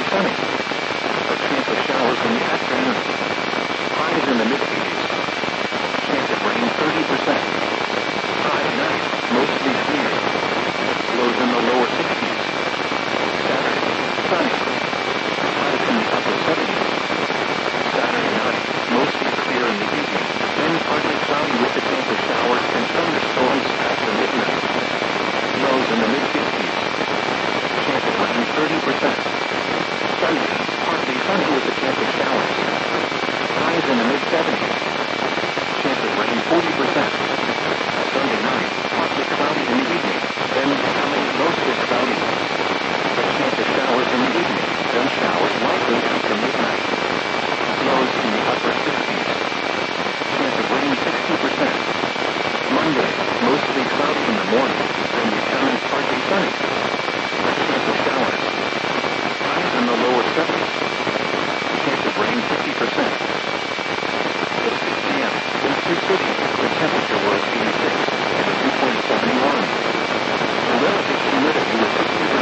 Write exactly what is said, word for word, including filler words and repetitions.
sunny. A chance of showers in the afternoon. Highs in the mid-eighties. Chance of rain thirty percent. High tonight, mostly clear. Lows in the lower sixties. Saturday, sunny. Highs in the upper seventies. Saturday night, mostly clear in the evening, then partly cloudy with a chance of showers and thunderstorms after midnight. Lows in the mid-fifties. Chance of rain thirty percent. Sunday, partly sunny with a chance of showers. Highs in the mid-seventies. Chance of rain forty percent. Sunday night, partly cloudy in the evening, then becoming mostly cloudy. A chance of showers in the evening, then showers likely after midnight. Lows in the upper sixties. Chance of rain sixty percent. Monday, mostly cloudy in the morning,